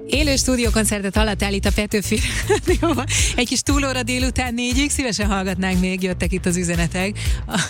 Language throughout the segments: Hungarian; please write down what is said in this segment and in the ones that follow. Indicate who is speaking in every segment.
Speaker 1: Élő stúdiókoncertet hallottál itt a Petőfi Rádióban. Egy kis túlóra délután 4-ig, szívesen hallgatnánk még, jöttek itt az üzenetek.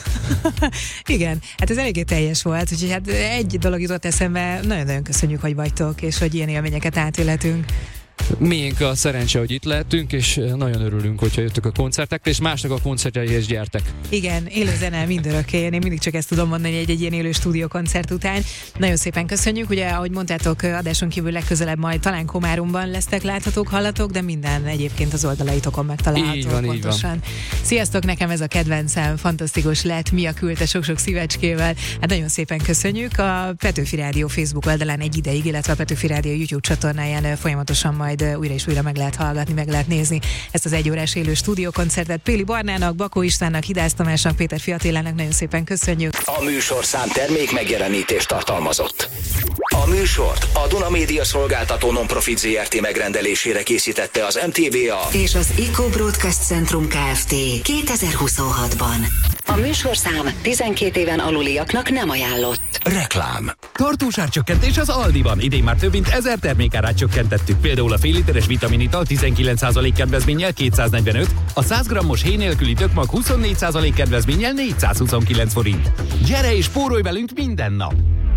Speaker 1: Igen, hát ez eléggé teljes volt, úgyhogy hát egy dolog jutott eszembe, nagyon-nagyon köszönjük, hogy vagytok, és hogy ilyen élményeket átélhetünk.
Speaker 2: Miénk a szerencse, hogy itt lehetünk, és nagyon örülünk, hogyha jöttök a koncertekre, és másnak a koncertjeihez gyertek.
Speaker 1: Igen, élő zene mindörökké. Én mindig csak ezt tudom mondani egy ilyen élő stúdiókoncert után. Nagyon szépen köszönjük. Ugye, ahogy mondtátok, adáson kívül legközelebb majd talán Komáromban lesztek láthatók, hallatok, de minden egyébként az oldalaitokon megtalálható.
Speaker 2: Így van,
Speaker 1: pontosan. Így van. Sziasztok, nekem ez a kedvencem, fantasztikus lett, Mia küldte sok-sok szívecskével. Hát nagyon szépen köszönjük. A Petőfi Rádió Facebook oldalán egy ideig, illetve a Petőfi Rádió YouTube csatornáján folyamatosan majd újra és újra meg lehet hallgatni, meg lehet nézni ezt az egyórás élő stúdiókoncertet. Péli Barnának, Bakó Istvánnak, Hidász Tamásnak, Péter Fiatélának nagyon szépen köszönjük.
Speaker 3: A műsorszám termék megjelenítést tartalmazott. A műsort a Duna Média szolgáltató non-profit ZRT megrendelésére készítette az MTVA
Speaker 4: és az Eco Broadcast Centrum Kft. 2026-ban. A műsorszám 12 éven aluliaknak nem ajánlott.
Speaker 3: Reklám.
Speaker 5: Tartós árcsökkentés az Aldiban. Idén már több mint 1000 termékárát csökkentettük. Például a fél literes vitaminital 19% kedvezménnyel 245, a 100 grammos héj nélküli tökmag 24% kedvezménnyel 429 forint. Gyere és spórolj velünk minden nap!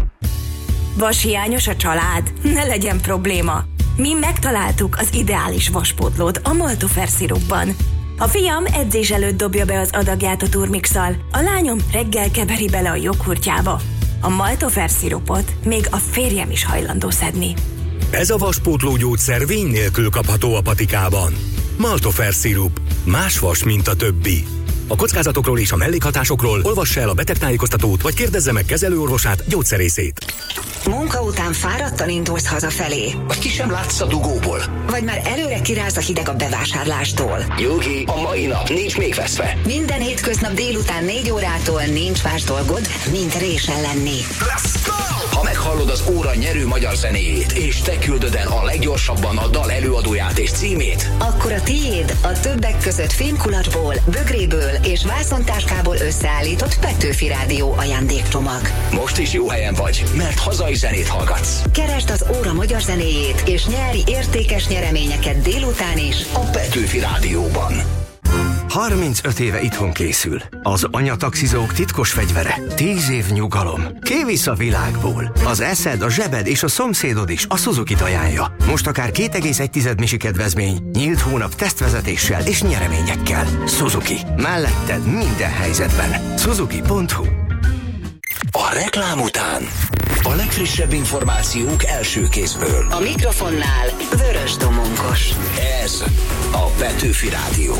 Speaker 6: Vashiányos a család? Ne legyen probléma. Mi megtaláltuk az ideális vaspótlót a Maltofer szirupban. A fiam edzés előtt dobja be az adagját a turmixal, a lányom reggel keveri bele a joghurtjába. A Maltofer szirupot még a férjem is hajlandó szedni.
Speaker 7: Ez a vaspótló gyógyszer vény nélkül kapható a patikában. Maltofer szirup. Más vas, mint a többi. A kockázatokról és a mellékhatásokról olvassa el a betegtájékoztatót, vagy kérdezze meg kezelőorvosát, gyógyszerészét.
Speaker 4: Munka után fáradtan indulsz hazafelé.
Speaker 3: Vagy ki sem látsz a dugóból.
Speaker 4: Vagy már előre kiráz a hideg a bevásárlástól.
Speaker 3: Nyugi, a mai nap nincs még veszve.
Speaker 4: Minden hétköznap délután 4 órától nincs más dolgod, mint résen lenni.
Speaker 3: Let's go! Ha meghallod az óra nyerő magyar zenéjét, és te küldöd el a leggyorsabban a dal előadóját és címét,
Speaker 4: akkor a tiéd a többek között fémkulacsból, bögréből és vászontáskából összeállított Petőfi Rádió ajándékcsomag.
Speaker 3: Most is jó helyen vagy, mert hazai zenét hallgatsz.
Speaker 4: Keresd az óra magyar zenéjét, és nyerj értékes nyereményeket délután is
Speaker 3: a Petőfi Rádióban.
Speaker 7: 35 éve itthon készül. Az anyataxizók titkos fegyvere. 10 év nyugalom. Kivisz a világból. Az eszed, a zsebed és a szomszédod is a Suzuki-t ajánlja. Most akár 2,1 misi kedvezmény, nyílt hónap tesztvezetéssel és nyereményekkel. Suzuki. Melletted minden helyzetben. Suzuki.hu.
Speaker 3: A reklám után a legfrissebb információk első kézből.
Speaker 4: A mikrofonnál Vörös Domonkos.
Speaker 3: Ez a Petőfi Rádió.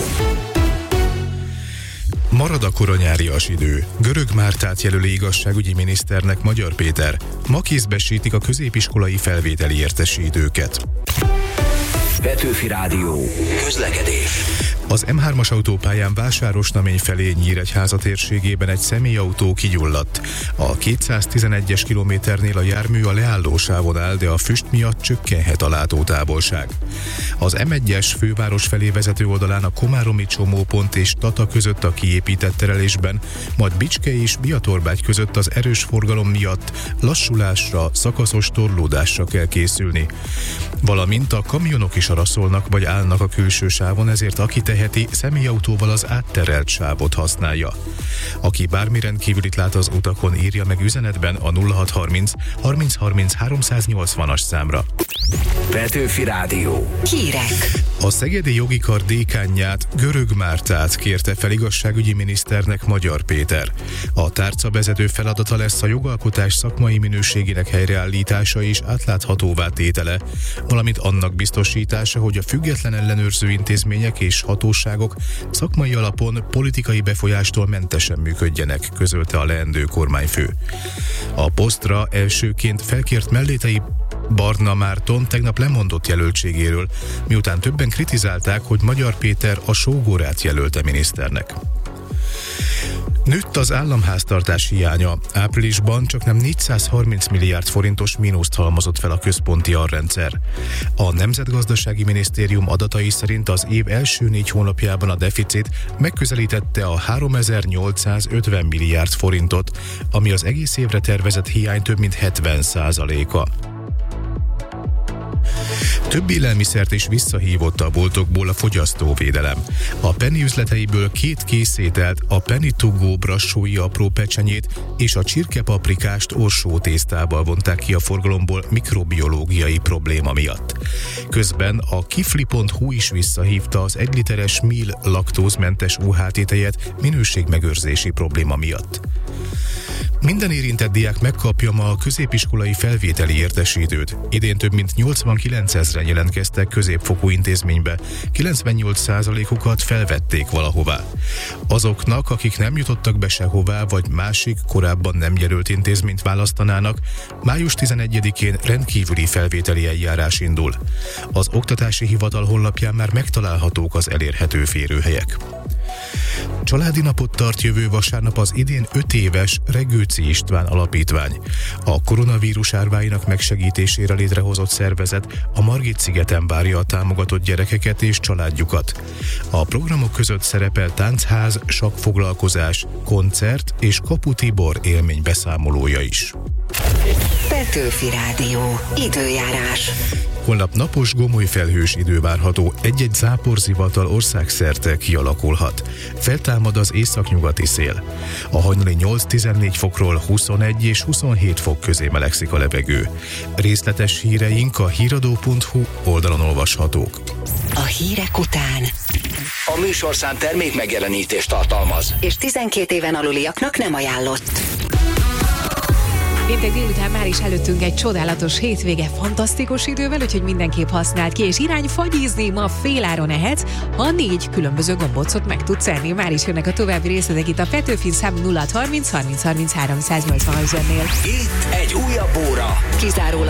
Speaker 8: Marad a koronyárias idő. Görög Mártát jelöli igazságügyi miniszternek Magyar Péter. Ma kézbesítik a középiskolai felvételi értesítőket.
Speaker 3: Petőfi Rádió. Közlekedés.
Speaker 8: Az M3-as autópályán Vásárosnamény felé Nyíregyháza térségében egy személyautó kigyulladt. A 211-es kilométernél a jármű a leállósávon áll, de a füst miatt csökkenhet a látótávolság. Az M1-es főváros felé vezető oldalán a komáromi csomópont és Tata között a kiépített terelésben, majd Bicske és Biatorbágy között az erős forgalom miatt lassulásra, szakaszos torlódásra kell készülni. Valamint a kamionok is araszolnak vagy állnak a külső sávon, ezért aki teheti, személyautóval az átterelt sávot használja. Aki bármi rendkívülit lát az utakon, írja meg üzenetben a 0630 30 30 380-as számra.
Speaker 3: Petőfi Rádió.
Speaker 4: Hírek.
Speaker 8: A szegedi jogi kar dékánját, Görög Mártát kérte fel igazságügyi miniszternek Magyar Péter. A tárca vezető feladata lesz a jogalkotás szakmai minőségének helyreállítása és átláthatóvá tétele, valamint annak biztosítása, hogy a független ellenőrző intézmények és hatóságok szakmai alapon politikai befolyástól mentesen működjenek, közölte a leendő kormányfő. A posztra elsőként felkért Mellétei Barna Márton tegnap lemondott jelöltségéről, miután többen kritizálták, hogy Magyar Péter a sógorát jelölte miniszternek. Nőtt az államháztartás hiánya. Áprilisban csaknem 430 milliárd forintos mínuszt halmozott fel a központi arrendszer. A Nemzetgazdasági Minisztérium adatai szerint az év első 4 hónapjában a deficit megközelítette a 3850 milliárd forintot, ami az egész évre tervezett hiány több mint 70%-a. Több élelmiszert is visszahívott a boltokból a fogyasztóvédelem. A Penny üzleteiből 2 készételt, a Penny to go brassói apró pecsenyét és a csirkepaprikást orsó tésztával vonták ki a forgalomból mikrobiológiai probléma miatt. Közben a kifli.hu is visszahívta az 1 literes Mil laktózmentes UHT tejet minőségmegőrzési probléma miatt. Minden érintett diák megkapja ma a középiskolai felvételi értesítőt. Idén több mint 89 000 jelentkeztek középfokú intézménybe, 98%-ukat felvették valahová. Azoknak, akik nem jutottak be sehová, vagy másik, korábban nem jelölt intézményt választanának, május 11-én rendkívüli felvételi eljárás indul. Az Oktatási Hivatal honlapján már megtalálhatók az elérhető férőhelyek. Családi napot tart jövő vasárnap az idén 5 éves Regőci István Alapítvány. A koronavírus árváinak megsegítésére létrehozott szervezet a Margit-szigeten várja a támogatott gyerekeket és családjukat. A programok között szerepel táncház, sakkfoglalkozás, koncert és Kapu Tibor élménybeszámolója is.
Speaker 4: Petőfi Rádió. Időjárás.
Speaker 8: Holnap napos, gomoly felhős idő várható, egy-egy záporzivatal országszerte kialakulhat. Feltámad az északnyugati szél. A hajnali 8-14 fokról 21 és 27 fok közé melegszik a levegő. Részletes híreink a híradó.hu oldalon olvashatók.
Speaker 4: A hírek után
Speaker 3: A műsorszám termék megjelenítést tartalmaz.
Speaker 4: és 12 éven aluliaknak nem ajánlott.
Speaker 1: Péntek délután már is előttünk egy csodálatos hétvége fantasztikus idővel, úgyhogy mindenképp használd ki, és irány fagyizni, ma féláron ehetsz, ha 4 különböző gombócot meg tudsz enni. Már is jönnek a további részletek itt a Petőfin számú 0-30-30-33-180-as zennél.
Speaker 3: Itt egy újabb óra.
Speaker 4: Kizárólag